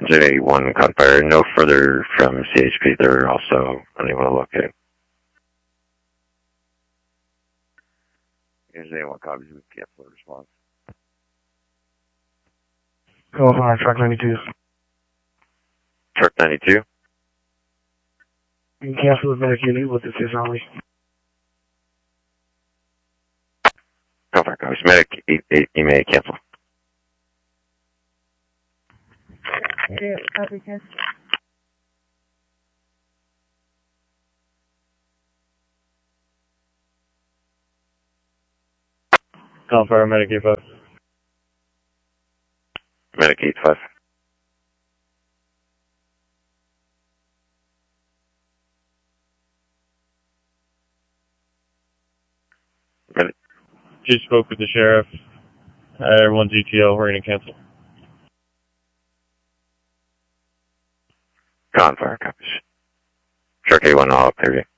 J1 Gunfire, no further from CHP. They're also unable to locate. J1 copies with cancel response. Go on, truck 92. Truck 92. You can cancel with medic unit with assist only. Gunfire copies. Medic 8, you may cancel. Yeah, copy, cancel. Gunfire, medic 85. Medic 85. Medic. Just spoke with the sheriff. Everyone's ETL, we're going to cancel. Gunfire copies. Truck A1 all clear.